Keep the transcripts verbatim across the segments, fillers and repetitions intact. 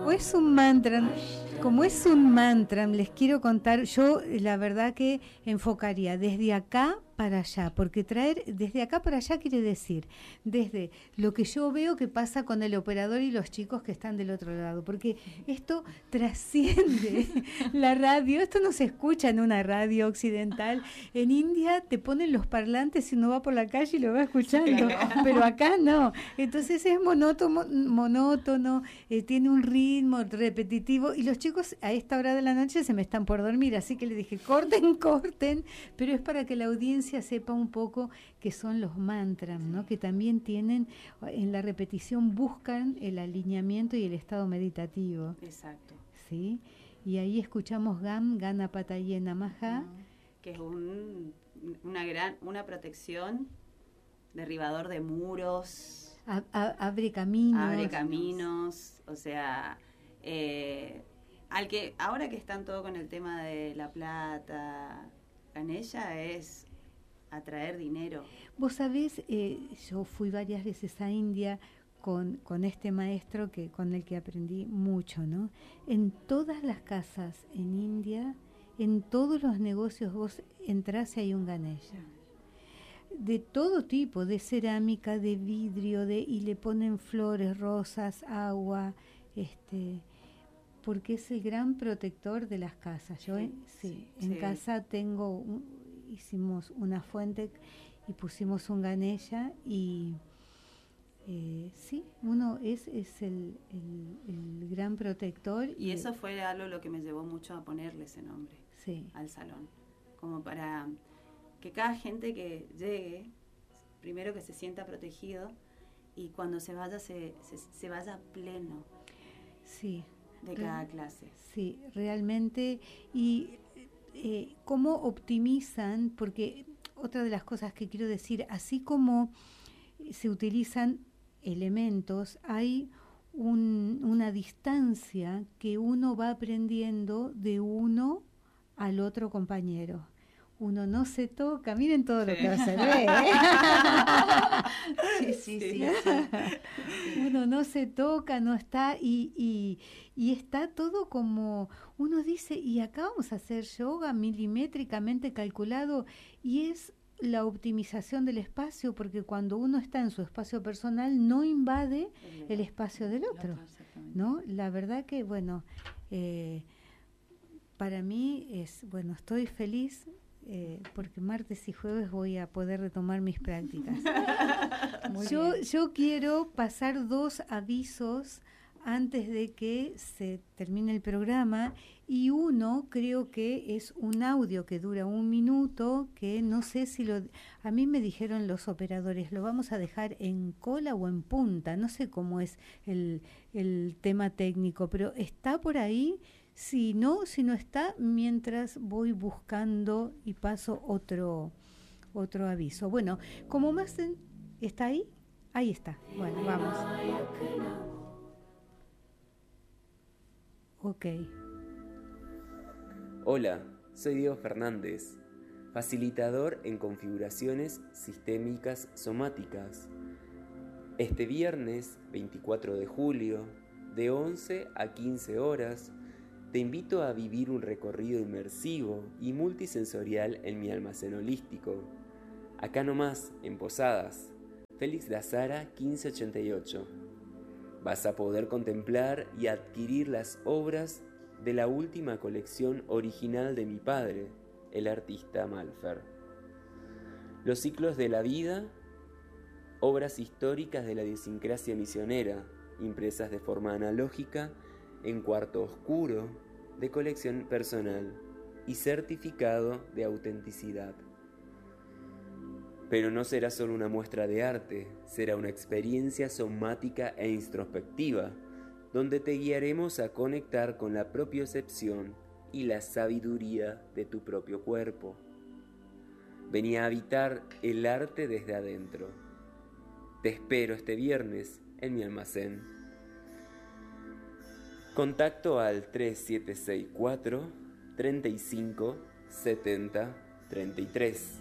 como es un mantra, como es un mantra, les quiero contar, yo la verdad que enfocaría desde acá para allá, porque traer desde acá para allá quiere decir desde lo que yo veo que pasa con el operador y los chicos que están del otro lado, porque esto trasciende la radio, esto no se escucha en una radio occidental. En India te ponen los parlantes y uno va por la calle y lo va escuchando, pero acá no. Entonces es monótono, monótono, eh, tiene un ritmo repetitivo y los chicos a esta hora de la noche se me están por dormir, así que le dije corten, corten, pero es para que la audiencia sepa un poco qué son los mantras, ¿no? Que también tienen, en la repetición buscan el alineamiento y el estado meditativo. Exacto. ¿Sí? Y ahí escuchamos Gam, Ganapataye Namaha, uh-huh. que es un, una gran, una protección, derribador de muros, a, a, abre caminos, abre caminos, o sea, eh, al que ahora que están todo con el tema de la plata, Ganesha es atraer dinero. Vos sabés, eh, yo fui varias veces a India con, con este maestro que con el que aprendí mucho, ¿no? En todas las casas en India, en todos los negocios vos entrás y hay un Ganesha. De todo tipo, de cerámica, de vidrio, de y le ponen flores, rosas, agua, este, porque es el gran protector de las casas. Yo, sí, sí, en sí. casa tengo, un, hicimos una fuente y pusimos un Ganesha y eh, sí, uno es, es el, el, el gran protector. Y, y eso fue algo lo que me llevó mucho a ponerle ese nombre, sí, al salón, como para que cada gente que llegue, primero que se sienta protegido y cuando se vaya se, se, se vaya pleno. Sí. De cada clase. Sí, realmente. Y eh, cómo optimizan, porque otra de las cosas que quiero decir, así como se utilizan elementos, hay un, una distancia que uno va aprendiendo de uno al otro compañero. Uno no se toca, miren todo sí. lo que va a hacer, ¿eh? sí, sí, sí, sí. Uno no se toca, no está, y, y, y está todo como, uno dice, y acá vamos a hacer yoga milimétricamente calculado, y es la optimización del espacio, porque cuando uno está en su espacio personal, no invade el, el espacio del otro, otro ¿no? La verdad que, bueno, eh, para mí es, bueno, estoy feliz, Eh, porque martes y jueves voy a poder retomar mis prácticas. yo, yo quiero pasar dos avisos antes de que se termine el programa, y uno creo que es un audio que dura un minuto, que no sé si lo... A mí me dijeron los operadores, lo vamos a dejar en cola o en punta, no sé cómo es el, el tema técnico, pero está por ahí. Si no, si no está, mientras voy buscando y paso otro otro aviso. Bueno, como más en, ¿está ahí? Ahí está. Bueno, vamos. Ok. Hola, soy Diego Fernández, facilitador en configuraciones sistémicas somáticas. Este viernes veinticuatro de julio, de once a quince horas, te invito a vivir un recorrido inmersivo y multisensorial en mi almacén holístico. Acá nomás, en Posadas, Félix de Azara quince ochenta y ocho. Vas a poder contemplar y adquirir las obras de la última colección original de mi padre, el artista Malfer. Los ciclos de la vida, obras históricas de la idiosincrasia misionera, impresas de forma analógica, en cuarto oscuro, de colección personal y certificado de autenticidad. Pero no será solo una muestra de arte, será una experiencia somática e introspectiva, donde te guiaremos a conectar con la propiocepción y la sabiduría de tu propio cuerpo. Vení a habitar el arte desde adentro. Te espero este viernes en mi almacén. Contacto al tres siete seis cuatro, treinta y cinco, setenta, treinta y tres.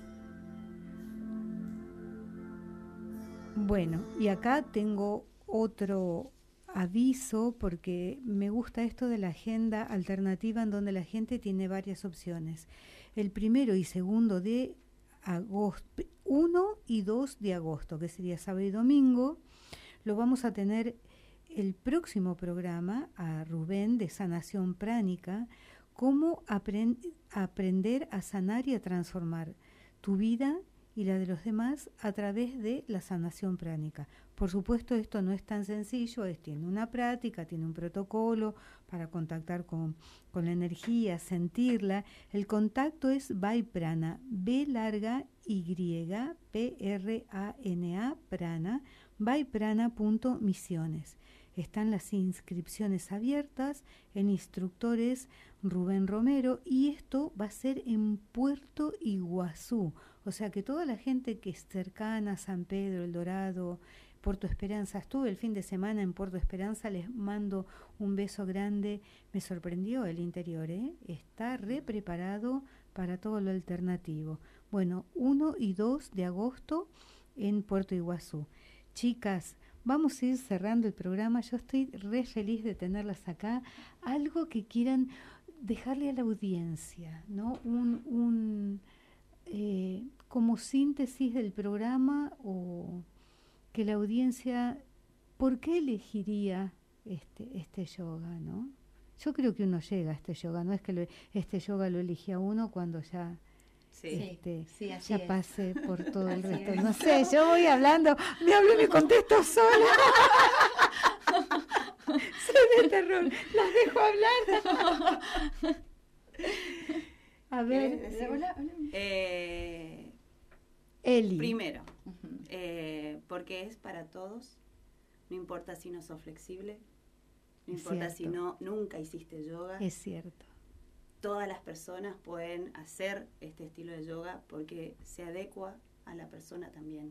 Bueno, y acá tengo otro aviso, porque me gusta esto de la agenda alternativa en donde la gente tiene varias opciones. El primero y segundo de agosto, uno y dos de agosto, que sería sábado y domingo, lo vamos a tener el próximo programa a Rubén de Sanación Pránica, cómo aprend- aprender a sanar y a transformar tu vida y la de los demás a través de la sanación pránica. Por supuesto, esto no es tan sencillo, es, tiene una práctica, tiene un protocolo para contactar con, con la energía, sentirla. El contacto es Vaiprana, B larga Y, P R A N A, prana, vaiprana punto misiones. Están las inscripciones abiertas, el instructor es Rubén Romero y esto va a ser en Puerto Iguazú. O sea que toda la gente que es cercana a San Pedro, El Dorado, Puerto Esperanza, estuve el fin de semana en Puerto Esperanza, les mando un beso grande. Me sorprendió el interior, ¿eh? Está re preparado para todo lo alternativo. Bueno, uno y dos de agosto en Puerto Iguazú. Chicas, vamos a ir cerrando el programa. Yo estoy re feliz de tenerlas acá. Algo que quieran dejarle a la audiencia, ¿no? Un, un eh, como síntesis del programa, o que la audiencia, ¿por qué elegiría este, este yoga, ¿no? Yo creo que uno llega a este yoga, no es que lo, este yoga lo elige a uno cuando ya... Sí, Este, sí, así ya es. pase por todo el Así resto. es. No sé, yo voy hablando, me hablo y me contesto sola. Soy de terror, las dejo hablar. A ver, ¿Querés decir? Hola, hola. Eh, Eli. primero, Ujú. eh, porque es para todos, no importa si no sos flexible, no Es importa si cierto. no nunca hiciste yoga. Es cierto. Todas las personas pueden hacer este estilo de yoga porque se adecua a la persona también.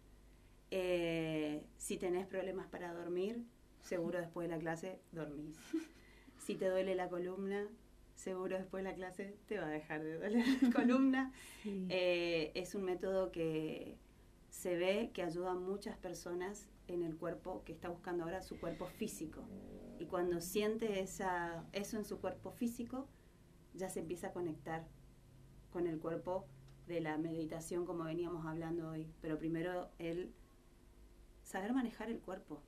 Eh, si tenés problemas para dormir, seguro después de la clase dormís. Si te duele la columna, seguro después de la clase te va a dejar de doler la columna. Sí. Eh, es un método que se ve que ayuda a muchas personas en el cuerpo que está buscando ahora su cuerpo físico. Y cuando siente esa, eso en su cuerpo físico, ya se empieza a conectar con el cuerpo de la meditación como veníamos hablando hoy. Pero primero el saber manejar el cuerpo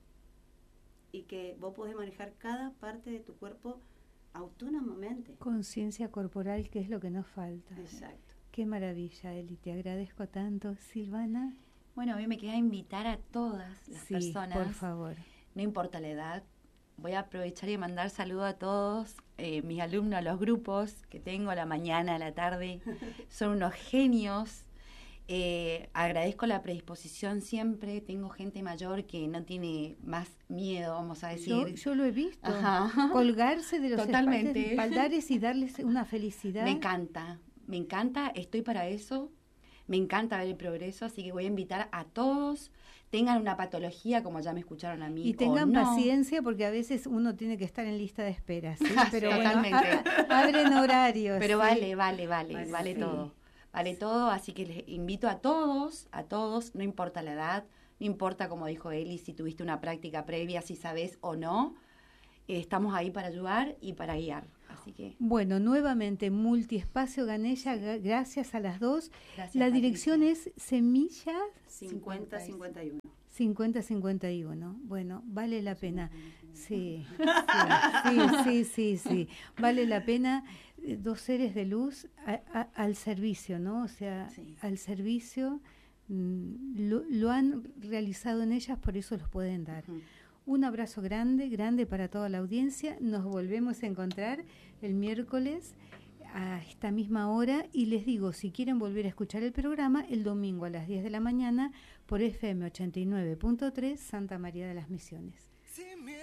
y que vos podés manejar cada parte de tu cuerpo autónomamente. Conciencia corporal, que es lo que nos falta. Exacto. Qué maravilla, Eli, te agradezco tanto. Silvana. Bueno, a mí me queda invitar a todas las Sí, personas, por favor. no importa la edad. Voy a aprovechar y mandar saludos a todos, eh, mis alumnos, los grupos que tengo a la mañana, a la tarde. Son unos genios. Eh, agradezco la predisposición siempre. Tengo gente mayor que no tiene más miedo, vamos a Yo, decir. yo lo he visto. Ajá. Colgarse de los Totalmente. espaldares- espaldares y darles una felicidad. Me encanta, me encanta, estoy para eso, me encanta ver el progreso, así que voy a invitar a todos, tengan una patología como ya me escucharon a mí. Y tengan o no. paciencia, porque a veces uno tiene que estar en lista de espera, ¿sí? Pero Sí, bueno, totalmente. a- abren horarios. Pero ¿sí? vale, vale, vale, Vale, vale sí. todo, vale todo, así que les invito a todos, a todos, no importa la edad, no importa, como dijo Eli, si tuviste una práctica previa, si sabes o no, eh, estamos ahí para ayudar y para guiar, así que Bueno, nuevamente, Multiespacio Ganesha, ga- gracias a las dos. gracias. La Patricia. dirección es Semillas cincuenta cincuenta y uno. cincuenta cincuenta y uno. Bueno, vale la pena. Sí, sí, sí, sí, sí. Vale la pena. eh, Dos seres de luz a- a- al servicio, ¿no? O sea, Sí. al servicio. mm, Lo, lo han realizado en ellas, por eso los pueden dar. Ujú. Un abrazo grande, grande para toda la audiencia. Nos volvemos a encontrar el miércoles a esta misma hora y les digo, si quieren volver a escuchar el programa, el domingo a las diez de la mañana por F M ochenta y nueve punto tres Santa María de las Misiones.